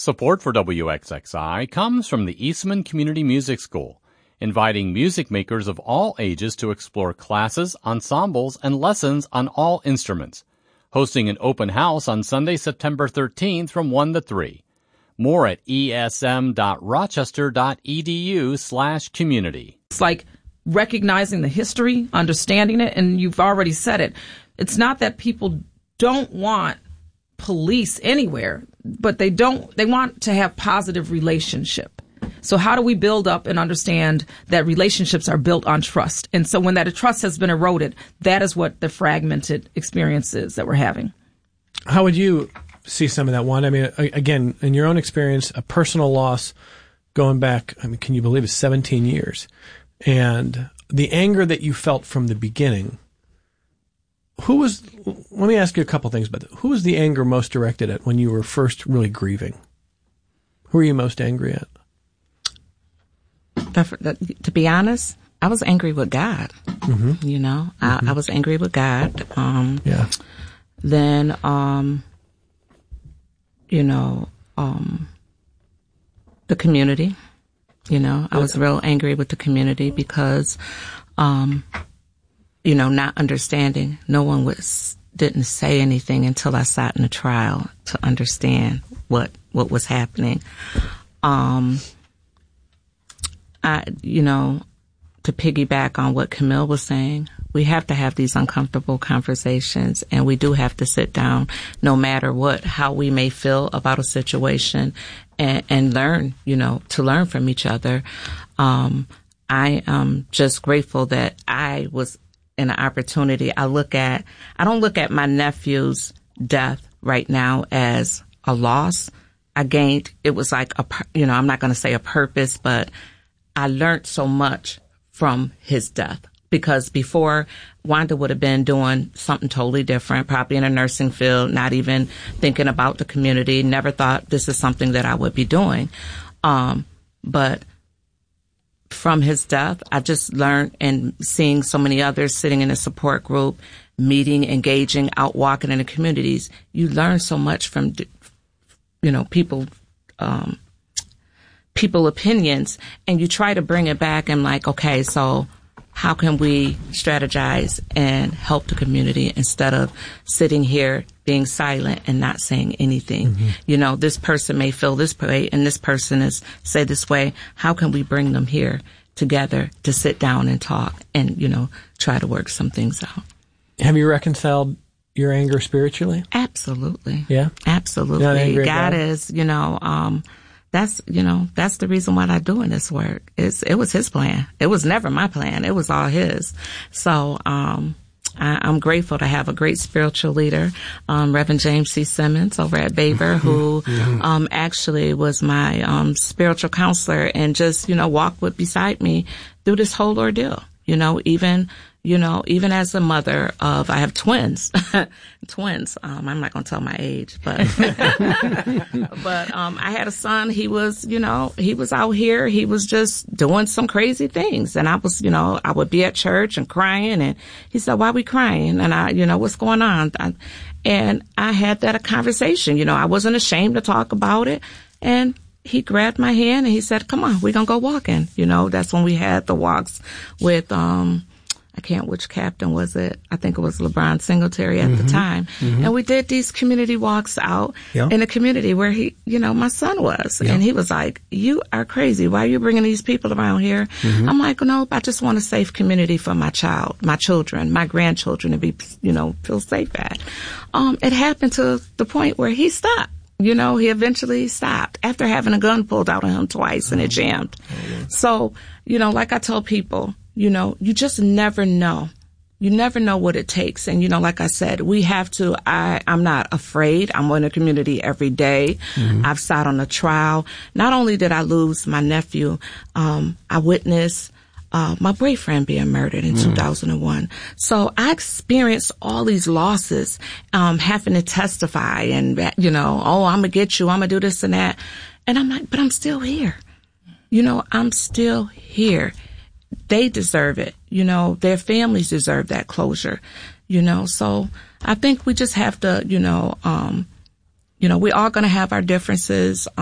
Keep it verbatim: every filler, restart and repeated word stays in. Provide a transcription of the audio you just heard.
Support for W X X I comes from the Eastman Community Music School, inviting music makers of all ages to explore classes, ensembles, and lessons on all instruments. Hosting an open house on Sunday, September thirteenth from one to three. More at esm.rochester.edu slash community. It's like recognizing the history, understanding it, and you've already said it. It's not that people don't want police anywhere, but they don't, they want to have positive relationship. So how do we build up and understand that relationships are built on trust? And so when that trust has been eroded, that is what the fragmented experience is that we're having. How would you see some of that? One, I mean, again, in your own experience, a personal loss going back, I mean, can you believe it, seventeen years? And the anger that you felt from the beginning, who was, let me ask you a couple things about that. Who was the anger most directed at when you were first really grieving? Who were you most angry at? To be honest, I was angry with God. Mm-hmm. You know, mm-hmm. I, I was angry with God. Um, yeah. Then, um, you know, um, the community. You know, I was real angry with the community because, um, you know, not understanding. No one was didn't say anything until I sat in a trial to understand what what was happening. Um, I, you know, to piggyback on what Camille was saying, we have to have these uncomfortable conversations, and we do have to sit down, no matter what, how we may feel about a situation, and, and learn, you know, to learn from each other. Um, I am just grateful that I was in an opportunity. I look at, I don't look at my nephew's death right now as a loss. I gained, it was like a, you know, I'm not going to say a purpose, but I learned so much from his death, because before, Wanda would have been doing something totally different, probably in a nursing field, not even thinking about the community, never thought this is something that I would be doing. Um, but from his death, I just learned, and seeing so many others sitting in a support group, meeting, engaging, out walking in the communities, you learn so much from, you know, people, um, people opinions, and you try to bring it back and like, okay, so how can we strategize and help the community instead of sitting here being silent and not saying anything? Mm-hmm. You know, this person may feel this way and this person is say this way. How can we bring them here together to sit down and talk and, you know, try to work some things out? Have you reconciled your anger spiritually? Absolutely. Yeah? Absolutely. God, God is, you know, um, That's, you know, that's the reason why I'm doing this work. It's, it was his plan. It was never my plan. It was all his. So, um, I, I'm grateful to have a great spiritual leader, um, Reverend James C. Simmons over at Baber, who, um, actually was my, um, spiritual counselor and just, you know, walked with beside me through this whole ordeal. You know, even, you know, even as a mother of, I have twins, twins. Um, I'm not going to tell my age, but, but, um, I had a son. He was, you know, he was out here. He was just doing some crazy things. And I was, you know, I would be at church and crying. And he said, why are we crying? And I, you know, what's going on? I, and I had that a conversation. You know, I wasn't ashamed to talk about it. And he grabbed my hand and he said, come on, we're going to go walking. You know, that's when we had the walks with, um, I can't, which captain was it? I think it was LeBron Singletary at mm-hmm. the time. Mm-hmm. And we did these community walks out yeah. in a community where he, you know, my son was. Yeah. And he was like, you are crazy. Why are you bringing these people around here? Mm-hmm. I'm like, no, I just want a safe community for my child, my children, my grandchildren to be, you know, feel safe at. Um, it happened to the point where he stopped. You know, he eventually stopped after having a gun pulled out on him twice and it jammed. Oh, yeah. So, you know, like I tell people, you know, you just never know. You never know what it takes. And, you know, like I said, we have to, I, I'm not afraid. I'm in the community every day. Mm-hmm. I've sat on a trial. Not only did I lose my nephew, um, I witnessed Uh, my boyfriend being murdered in mm. two thousand one. So I experienced all these losses, um, having to testify and, you know, oh, I'm going to get you. I'm going to do this and that. And I'm like, but I'm still here. You know, I'm still here. They deserve it. You know, their families deserve that closure, you know. So I think we just have to, you know, um, you know, we're all going to have our differences.